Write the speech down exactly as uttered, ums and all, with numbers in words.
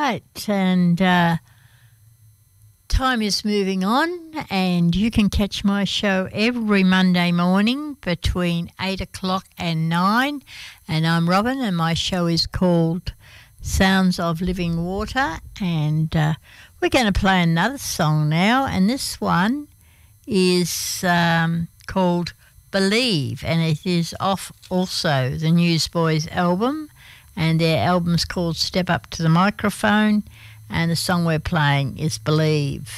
right, and uh, time is moving on, and you can catch my show every Monday morning between eight o'clock and nine, and I'm Robin, and my show is called Sounds of Living Water, and uh, we're going to play another song now, and this one is um, called Believe, and it is off also the Newsboys album, and their album's called Step Up to the Microphone, and the song we're playing is Believe.